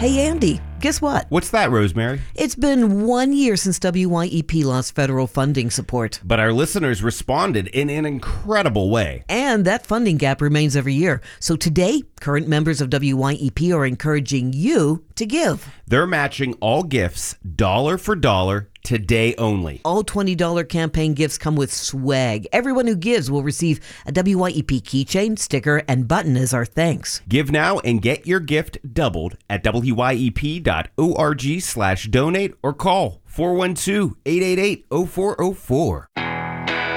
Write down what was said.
Hey, Andy, guess what? What's that, Rosemary? It's been 1 year since WYEP lost federal funding support. But our listeners responded in an incredible way. And that funding gap remains every year. So today, current members of WYEP are encouraging you to give. They're matching all gifts, dollar for dollar, today only. All $20 campaign gifts come with swag. Everyone who gives will receive a WYEP keychain, sticker, and button as our thanks. Give now and get your gift doubled at wyep.org/donate or call 412-888-0404.